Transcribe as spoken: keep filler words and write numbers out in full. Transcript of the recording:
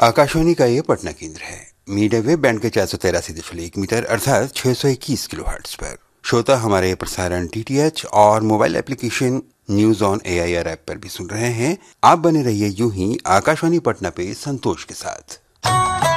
आकाशवाणी का ये पटना केंद्र है। मीडिया वेब बैंड के चार सौ तिरासी दशमलव एक मीटर अर्थात छह सौ इक्कीस किलो हर्ट्ज पर। श्रोता हमारे प्रसारण टीटीएच और mobile application news on AIR app पर भी सुन रहे हैं। आप बने रहिए यूं ही आकाशवाणी पटना पे संतोष के साथ।